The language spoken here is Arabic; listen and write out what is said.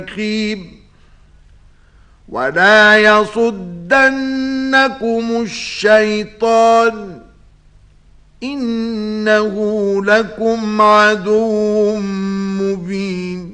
الرحيم ولا يصدنكم الشيطان إنه لكم عدو مبين